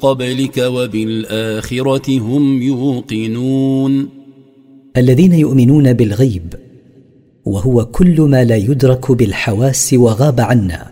قبلك وبالآخرة هم يوقنون. الذين يؤمنون بالغيب، وهو كل ما لا يدرك بالحواس وغاب عنا،